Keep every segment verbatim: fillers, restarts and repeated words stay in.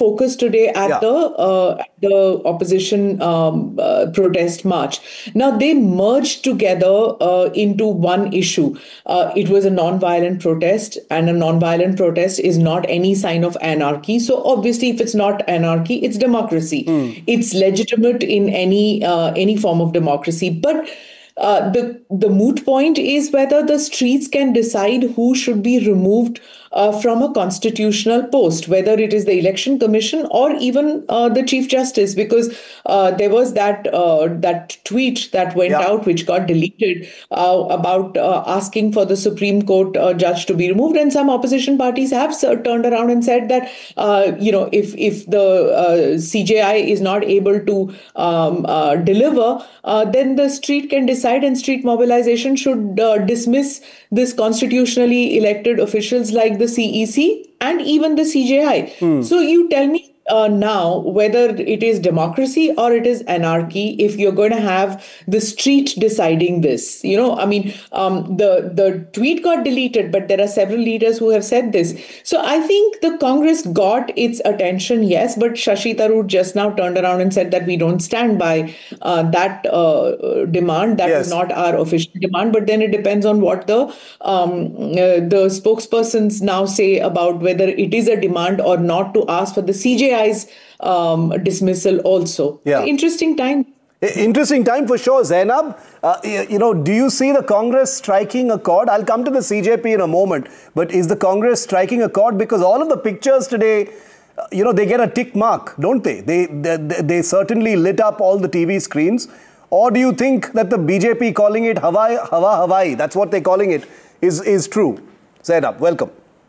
focus today at Yeah. the uh, at the opposition um, uh, protest march. Now they merged together uh, into one issue. Uh, it was a non-violent protest, and a non-violent protest is not any sign of anarchy. So obviously, if it's not anarchy, it's democracy. Mm. It's legitimate in any uh, any form of democracy, but. Uh, the the moot point is whether the streets can decide who should be removed uh, from a constitutional post, whether it is the election commission or even uh, the chief justice, because uh, there was that uh, that tweet that went Yeah. out which got deleted uh, about uh, asking for the Supreme Court uh, judge to be removed, and some opposition parties have uh, turned around and said that uh, you know if if the uh, C J I is not able to um, uh, deliver, uh, then the street can decide. And street mobilization should uh, dismiss this constitutionally elected officials like the C E C and even the C J I. Hmm. So you tell me uh, now whether it is democracy or it is anarchy if you're going to have the street deciding this. You know, I mean, um, the the tweet got deleted, but there are several leaders who have said this. So I think the Congress got its attention, yes, but Shashi Tharoor just now turned around and said that we don't stand by uh, that uh, demand. That Yes. is not our official demand. But then it depends on what the um, uh, the spokespersons now say about whether it is a demand or not to ask for the C J I's um, dismissal also. Yeah. Interesting time. Interesting time for sure, Zainab. Uh, you know, do you see the Congress striking a chord? I'll come to the C J P in a moment, but is the Congress striking a chord? Because all of the pictures today, uh, you know, they get a tick mark, don't they? They, they? They certainly lit up all the T V screens. Or do you think that the B J P calling it Hawaii, Hawa Hawaii, that's what they're calling it, is, is true? Zainab, welcome.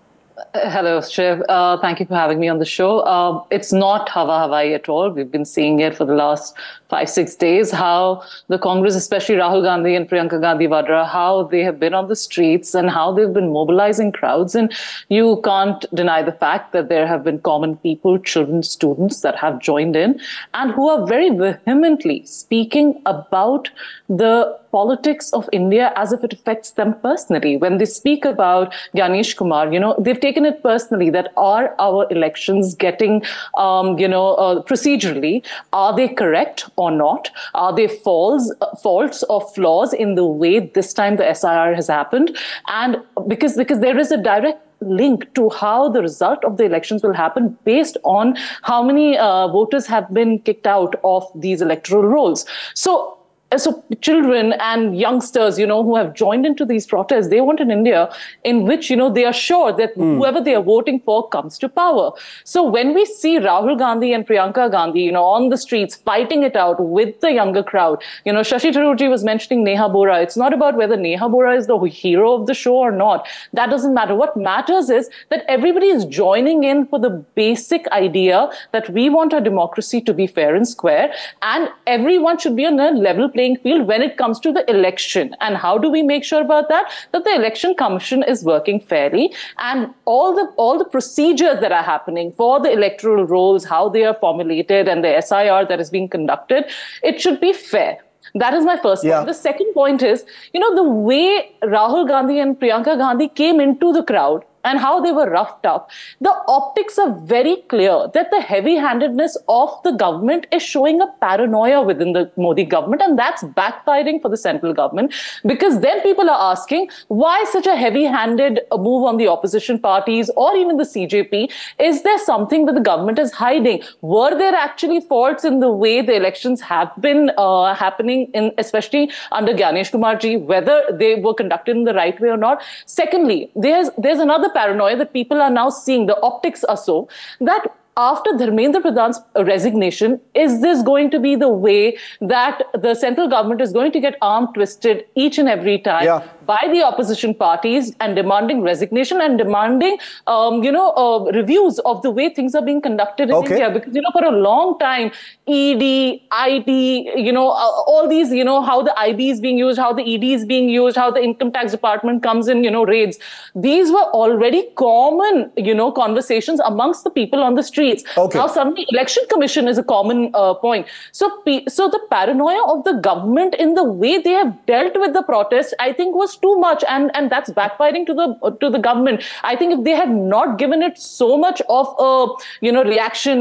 Uh, hello, Shiv. Uh, thank you for having me on the show. Uh, it's not Hawa Hawaii at all. We've been seeing it for the last five, six days, how the Congress, especially Rahul Gandhi and Priyanka Gandhi Vadra, how they have been on the streets and how they've been mobilizing crowds. And you can't deny the fact that there have been common people, children, students that have joined in and who are very vehemently speaking about the politics of India as if it affects them personally. When they speak about Ganesh Kumar, you know, they've taken it personally that are our elections getting, um, you know, uh, procedurally, are they correct or not? Are they false, uh, faults or flaws in the way this time the S I R has happened? And because, because there is a direct link to how the result of the elections will happen based on how many uh, voters have been kicked out of these electoral rolls. So So children and youngsters, you know, who have joined into these protests, they want an India in which, you know, they are sure that mm. whoever they are voting for comes to power. So when we see Rahul Gandhi and Priyanka Gandhi, you know, on the streets fighting it out with the younger crowd, you know, Shashi Tharoor ji was mentioning Neha Bora. It's not about whether Neha Bora is the hero of the show or not. That doesn't matter. What matters is that everybody is joining in for the basic idea that we want our democracy to be fair and square, and everyone should be on a level playing field when it comes to the election. And how do we make sure about that? That the election commission is working fairly and all the all the procedures that are happening for the electoral rolls, how they are formulated and the S I R that is being conducted, it should be fair. That is my first yeah. point. The second point is, you know, the way Rahul Gandhi and Priyanka Gandhi came into the crowd and how they were roughed up, the optics are very clear that the heavy-handedness of the government is showing a paranoia within the Modi government, and that's backfiring for the central government, because then people are asking, why such a heavy-handed move on the opposition parties or even the C J P? Is there something that the government is hiding? Were there actually faults in the way the elections have been uh, happening, in, especially under Ganesh Kumar ji, whether they were conducted in the right way or not? Secondly, there's, there's another paranoia that people are now seeing. The optics are so that after Dharmendra Pradhan's resignation, is this going to be the way that the central government is going to get arm twisted each and every time yeah. by the opposition parties and demanding resignation and demanding, um, you know, uh, reviews of the way things are being conducted in okay. India? Because, you know, for a long time, E D, I T, you know, uh, all these, you know, how the I B is being used, how the E D is being used, how the income tax department comes in, you know, raids. These were already common, you know, conversations amongst the people on the street. Okay. Now suddenly election commission is a common uh, point. So, so the paranoia of the government in the way they have dealt with the protest, I think, was too much, and and that's backfiring to the uh, to the government. I think if they had not given it so much of a, you know, reaction